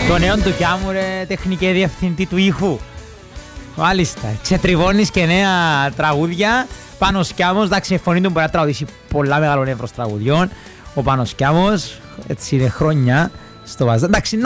Το νέο του Κιάμου, ρε, τεχνική διευθυντή του ήχου. Μάλιστα. Ξετριβώνεις και νέα τραγούδια. Πάνος Κιάμος, εντάξει, η φωνή του μπορεί να τραγουδήσει πολλά μεγάλο νεύρος τραγουδιών. Ο Πάνος Κιάμος, έτσι είναι χρόνια στο βάζα. Εντάξει,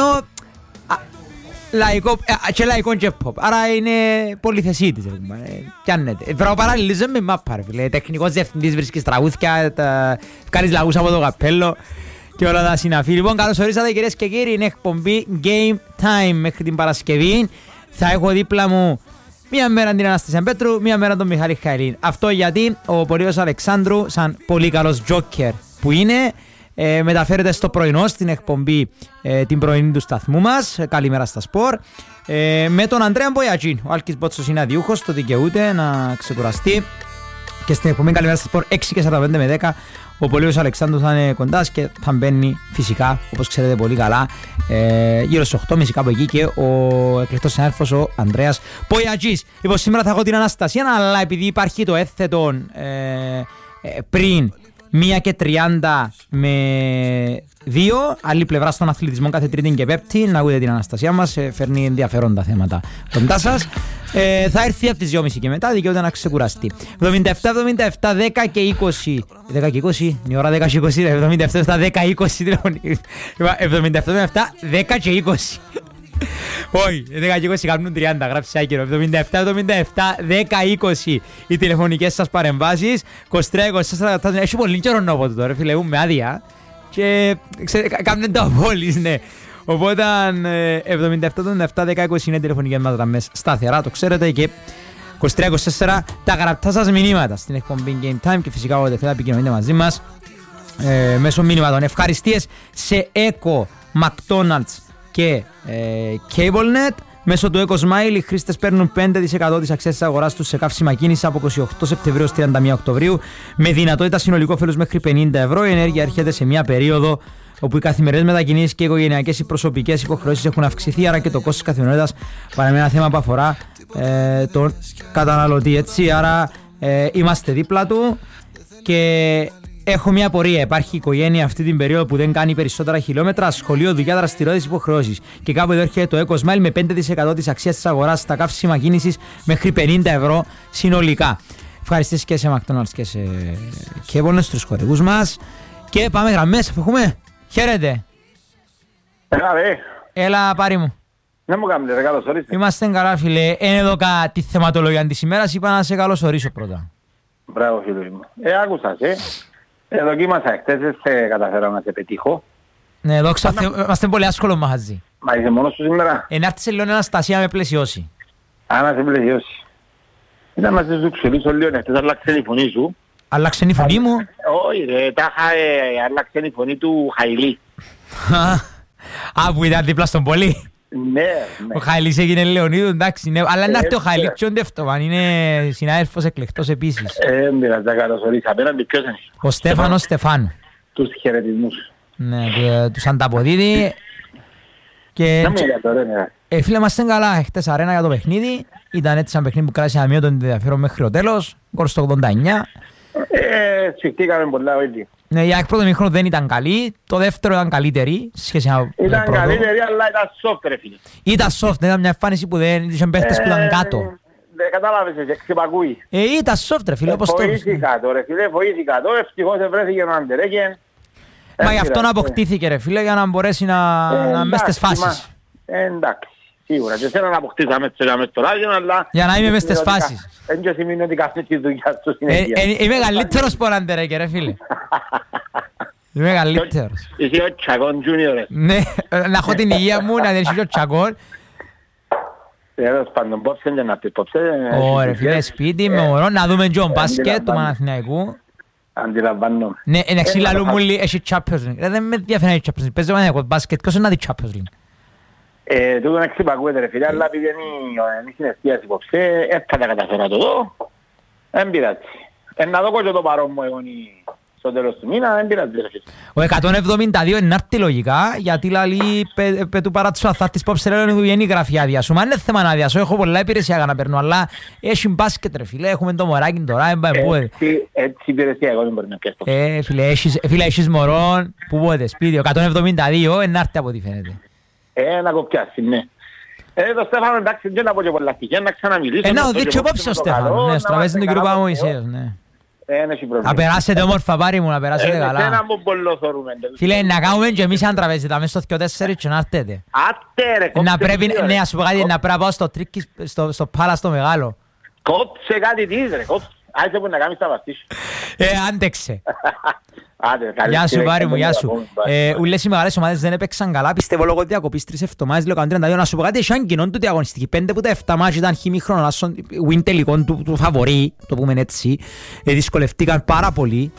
λαϊκό και λαϊκό και pop. Άρα είναι πολυθεσίτης. Πιάνεται. Παραλληλίζομαι με μάπα, ρε φίλε. Τεχνικός διευθυντής, βρίσκεις τραγούδια, κάνεις λαγούς από το καπέλο και όλα τα συναφή. Λοιπόν, καλώς ορίσατε κυρίες και κύριοι. Είναι εκπομπή Game Time μέχρι την Παρασκευή. Θα έχω δίπλα μου μία μέρα την Αναστασία Πέτρου, μία μέρα τον Μιχάλη Χαηλίν. Αυτό γιατί ο Πολύος Αλεξάνδρου, σαν πολύ καλός τζόκερ που είναι, μεταφέρεται στο πρωινό στην εκπομπή την πρωινή του σταθμού μας. Καλημέρα στα σπορ. Με τον Ανδρέα Μπογιατζίν. Ο Άλκης Μπότσος είναι αδιούχος, το δικαιούται να ξεκουραστεί. Και στην εκπομπή Καλημέρα στα σπορ 6:45 με 10 ο Πολύος Αλεξάνδρου θα είναι κοντά και θα μπαίνει φυσικά, όπως ξέρετε πολύ καλά, γύρω στις 8:30 κάπου εκεί, και ο εκλεκτός συνάδελφος ο Ανδρέας Μπογιατζής. Λοιπόν, σήμερα θα έχω την Αναστασία, αλλά επειδή υπάρχει το έθετο πριν 1:30 με 2, άλλη πλευρά στον αθλητισμό κάθε Τρίτη και Πέμπτη, να ακούτε την Αναστασία μας, φέρνει ενδιαφέροντα θέματα κοντά σας. Θα έρθει από τις 2:30 και μετά, δικαιούται να ξεκουραστεί. 77-77 10 και 20. 10 και 20, η ώρα 10 και 20, 77-10 20 τηλεφωνική. 77-77 10 και 20. Όχι, 10 και 20 κάνουν 30, γράψει άκυρο. 77-77 10 20 οι τηλεφωνικές σας παρεμβάσεις. 23-24, έχει πολύ καιρό να πω το τώρα, φίλε μου, με άδεια. Και κάνουν το απόλυς, ναι. Οπότε 77-77 10 20 είναι τηλεφωνικές μας γραμμές σταθερά, το ξέρετε. Και 23-24 τα γραπτά σας μηνύματα στην εκπομπή Game Time, και φυσικά όποτε θέλετε να επικοινωνείτε μαζί μας μέσω μηνύματων. Ευχαριστίες σε Eco, McDonald's και CableNet. Μέσω του EcoSmile οι χρήστες παίρνουν 5% της αξίας της αγοράς τους σε καύσιμα κίνηση από 28 Σεπτεμβρίου ως 31 Οκτωβρίου, με δυνατότητα συνολικό όφελος μέχρι 50 ευρώ. Η ενέργεια έρχεται σε μια περίοδο όπου οι καθημερινές μετακινήσεις και οι οικογενειακές ή προσωπικές υποχρεώσεις έχουν αυξηθεί, άρα και το κόστος της καθημερινότητας παραμένει ένα θέμα που αφορά τον καταναλωτή. Έτσι, άρα είμαστε δίπλα του. Και έχω μια απορία. Υπάρχει οικογένεια αυτή την περίοδο που δεν κάνει περισσότερα χιλιόμετρα, σχολείο, δουλειά, δραστηριότητες, υποχρεώσεις. Και κάπου εδώ έρχεται το EcoSmile με 5% της αξίας της αγοράς στα καύσιμα κίνησης μέχρι 50 ευρώ συνολικά. Ευχαριστήσεις και σε McDonald's και σε CableNet, στους χορηγούς μας. Και πάμε γραμμές, αφού χαίρετε. Έλα, πάρει μου. Δεν μου κάνετε, ρε, καλώς ορίστε. Είμαστε καλά, φίλε. Είναι εδώ τη θεματολογία της ημέρας, είπα να σε καλωσορίσω πρώτα. Μπράβο, φίλοι μου. Άκουσας, δοκίμασα χτες, καταφέραμε να σε πετύχω. Ναι, δόξα Θεώ, είμαστε πολύ άσχολο μαζί. Μα είσαι μόνος σου σήμερα? Να έρθει σε λίγο η Αναστασία με πλαισιώσει. Να σε πλαισιώσει. Ήταν να σε ξελίσω λίγο, χτες άλλαξε η φωνή σου. Άλλαξε η φωνή μου? Όχι ρε, άλλαξε η φωνή του Χαηλή. Που ήταν δίπλα στον Πολύ. Ναι. Ο Χαηλής έγινε Λεωνίδου, εντάξει, ναι. Αλλά να έρθει ο Χαηλής και ο Ντεύτοβαν, είναι συνάδελφος εκλεκτός επίσης. Μοιράζει, καλώς ορίσα. Απέναντι ποιος είναι? Ο Στέφανος Στεφάνου. Τους χαιρετισμούς. Ναι, τους ανταποδίδει. Να μην για τώρα, ναι. Φίλε μας ήταν καλά, χτες αρένα για το παιχνίδι. Ήταν έτσι σαν παιχνίδι που κράτησε αμύωτο ενδιαφέρον μέχρι το τέλος. Γκολ στο 89. Σφιχτήκαμε πολλά όλοι. Ναι, η ΑΕΚ πρώτο μήχρονο δεν ήταν καλή. Το δεύτερο ήταν καλύτερη. Ήταν καλύτερη, αλλά ήταν soft, ρε φίλε. Ήταν soft, ήταν μια εμφάνιση που δεν είχαν παίχτες που ήταν κάτω. Δεν κατάλαβες, ξεπακούει. Ήταν soft, ρε φίλε, όπως το... Βοήθηκα το, ρε φίλε, βοήθηκα το. Ευτυχώς βρέθηκε ο Αντερέκεν. Μα γι' αυτόν αποκτήθηκε, ρε φίλε, για να μπορέσει να μες στις φάσεις. Εντάξει, σίγουρα. Και εσένα να αποκτήσαμε στο ράδιο, αλλά... Για να είμαι μες στις φάσεις. Δεν και σημαίνει ότι κάθε τη δουλειά στο συνέχεια. Είμαι καλύτερος από Αντερέκεν, ρε φίλε. Είμαι καλύτερος. Είσαι ο Τσακόν Junior. Ναι, να έχω την υγεία μου, να δεν είσαι ο Τσακόν. Τέλος πάντων, πόψε και να πει πόψε. Ωραία φίλε, σπίτι με μωρό, να δούμε και ο μπάσκετ του Παναθηναϊκού. Αντιλαμβάνω. Ναι, είναι εξήλα μου λέει, έχει Champions League. Δεν με διαφέρει η Champions League, παίζω Παναθηναϊκό μπάσκετ, ποιος είναι να δει Champions League. Τούτο να ξυπακούεται ρε φίλε, αλλά επειδή είναι συναισθίας υπόψε, θα τα καταφέρω να το δω. Δεν πειράζει. Να δω και το παρόν μου εγώ στο τέλος του μήνα, δεν πειράζει ρε φίλε. Ο 172 είναι να έρθει λογικά, γιατί λαλεί του παράτσου αθάρτης πόψε λέω είναι η γραφή άδεια σου. Μα είναι θέμα να αδειάσω, έχω πολλά υπηρεσία να παίρνω, αλλά έχει μπάσκετ ρε φίλε, έχουμε το μωράκι τώρα, έτσι υπηρεσία εγώ δεν μπορεί να πιέσω. Φίλε, έχεις μωρόν, που πότε, σπίτι, ο 172 είναι να έρθει από ό,τι φαίνεται. Να κοπιάσει, ναι. Το Στέφανο εντάξει δεν να πω και πολλά στοιχεία, να ξαναμιλήσω. Να δείξει υπόψη ο Στέφανο, ναι, στραβέζει τον κύριο Παπαμωυσέως, ναι. Να περάσετε όμορφα πάρει μου, να περάσετε καλά. Φίλε, να κάνουμε και εμείς αν τραβέζετε μέσα στο 2-4 και να έρθετε. Να πρέπει, ναι, ας πω κάτι, να πρέπει να πάω στο τρίκι, στο πάλα στο μεγάλο. Κόψε κάτι της ρε, κόψε. Άισε που να κάνεις τα βαστίσου. Άντεξε. Γεια σου πάρει μου, γεια σου. Ούλες οι μεγάλες ομάδες δεν έπαιξαν καλά. Πιστεύω λόγω διακοπής 3 εβδομάδες, λέω κανένα 32. Να σου πω κάτι, είχε κοινόν τούτη αγωνιστική. 5 που τα 7 μάτς ήταν χημίχρονο, win τελικών του φαβορί, το πούμε έτσι. Δυσκολευτήκαν πάρα πολύ,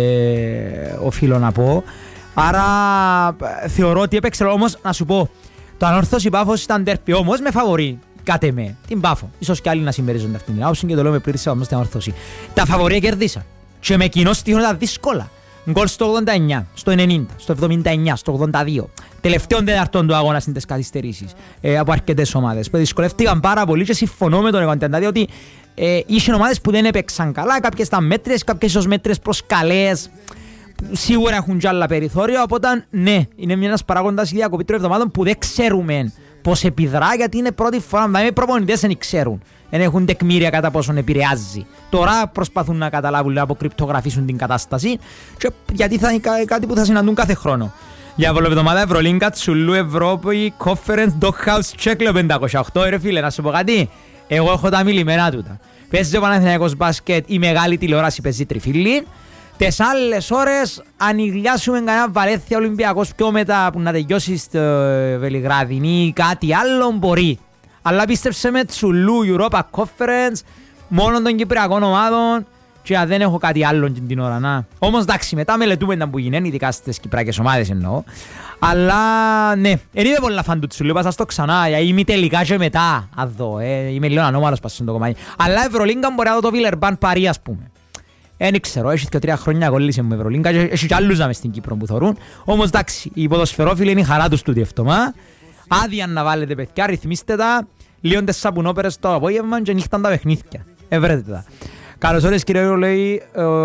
οφείλω να πω. Άρα θεωρώ ότι έπαιξε, όμως να σου πω, το Ανόρθωση Πάφος ήταν τέρπι, όμως με φαβορί. Κάτε με την Πάφο. Ίσως και άλλοι να συμμερίζονται αυτήν την άποψη και το λέω με πλήρη σεβασμό στην Ανόρθωση. Τα φαβορία κερδίσαν. Και με κοινό στοιχείο ήταν δύσκολα. Γκολ στο 89, στο 90, στο 79, στο 82. Τελευταίον τεταρτών του αγώνα στις καθυστερήσεις από αρκετές ομάδες. Δυσκολεύτηκαν πάρα πολύ και συμφωνώ με τον Ευαντιαντάδη ότι είχε ομάδες που δεν έπαιξαν καλά. Κάποιες ήταν μέτρες, κάποιες ίσως μέτρες προς καλές. Σίγουρα έχουν και άλλα περιθώρια. Οπότε ναι, είναι ένας παράγοντας η διακοπή 3 εβδομάδων που δεν ξέρουμε πώς επιδρά, γιατί είναι πρώτη φορά. Δηλαδή οι προπονητές δεν ξέρουν. Δεν έχουν τεκμήρια κατά πόσον επηρεάζει. Τώρα προσπαθούν να καταλάβουν, να αποκρυπτογραφήσουν την κατάσταση, και γιατί θα είναι κάτι που θα συναντούν κάθε χρόνο. Για εβδομάδα Ευρωλίγκα, Τσουλού, Ευρώπη, Conference, Doghouse, Τσέκλο 508. Ρε φίλε, να σου πω κάτι. Εγώ έχω τα μιλημένα τούτα. Παίζει ο Παναθηναϊκός μπάσκετ, η μεγάλη τηλεόραση παίζει τριφύλλη. Τις άλλες ώρες ανοιγιάσουμε κανένα Βαλένθια Ολυμπιακός πιο μετά που να τελειώσει στο Βελιγράδι ή κάτι άλλο μπορεί. Αλλά πίστεψε με Τσουλού, Europa Conference, μόνο των Κυπριακών ομάδων και δεν έχω κάτι άλλο την ώρα να. Όμως εντάξει, μετά μελετούμε τα που γίνουν, ειδικά στις Κυπριακές ομάδες εννοώ. Αλλά ναι, δεν είμαι πολλά φαν του Τσουλού, είπα σας το ξανά, είμαι τελικά και μετά, αδώ, είμαι λίγο ανώμαλος πας στο κομμάτι. Αλλά Ευρωλίγκα μπορεί να δω το Βιλερμπάν Παρί, ας πούμε. Δεν ξέρω, έχει και 3 χρόνια κολλήσε με Ευρωλίγκα και έχει κι άλλους μες στην Κύπρο που θωρούν. Όμως εντάξει, οι ποδοσφαιρόφιλοι είναι η χαρά τους τούτη εβδομάδα. Άδεια να βάλετε παιδιά, ρυθμίστε τα, λύονται σαπουνόπερες το απόγευμα και νύχταν τα παιχνίδια. Βρέτε τα. Καλώς ώρες κύριε Ρολέη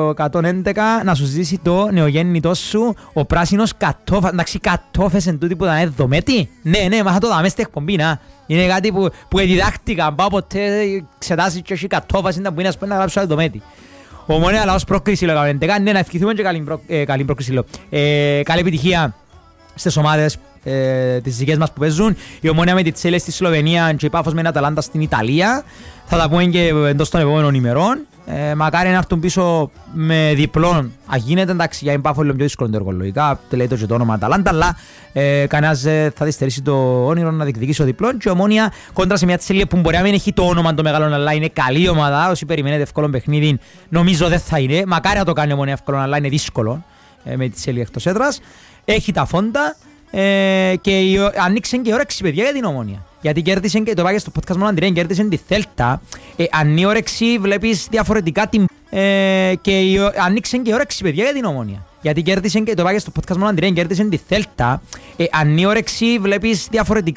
111, να σου ζήσει το νεογέννητό σου, ο πράσινος κατόφας. Εντάξει, κατόφες εν τούτη που ήταν εδωμέτη. Ναι, μα θα το δάμε στην εκπομπή, να. Είναι κάτι που διδάχτηκα, πάω ποτέ εξετάσεις και έχει κατόφας, ήταν που είναι να γράψω εδωμέτη. Ομόνια λαός πρόκριση λέω 111, ναι, να ευχηθούμε και καλή πρόκριση λέω. Καλή επιτυχία στις ομάδες τις δικές μας που παίζουν. Η Ομόνια με τη Τσέλε στη Σλοβενία και η Πάφος με την Αταλάντα στην Ιταλία. Θα τα πούμε και εντός των επόμενων ημερών. Μακάρι να έρθουν πίσω με διπλών. Αγίνεται, εντάξει, για την Πάφο είναι πιο δύσκολο εργολογικά. Λέει το και το όνομα Αταλάντα, αλλά κανένας θα δυστερήσει το όνειρο να διεκδικήσει ο διπλών. Και η Ομόνια κόντρα σε μια Τσέλε που μπορεί να μην έχει το όνομα το μεγάλο, αλλά είναι καλή ομάδα. Όσοι περιμένετε εύκολο παιχνίδι, νομίζω δεν θα είναι. Μακάρι να το κάνει η Ομόνια εύκολο, αλλά είναι δύσκολο με τη Τσέλε εκτός έδρας. Έχει τα φόντα. Και ανοίξε και η όρεξη παιδιά για την Ομόνια. Γιατί κέρδισε και το πάγε στο podcast μόνο Αντρέα, κέρδισε τη Θέλτα. Αν η όρεξη βλέπεις διαφορετικά την. Και ανοίξε και η όρεξη παιδιά για την Ομόνια. Γιατί κέρδισε και το πάγε στο podcast μόνο Αντρέα, κέρδισε τη Θέλτα. Αν η όρεξη βλέπεις διαφορετικά.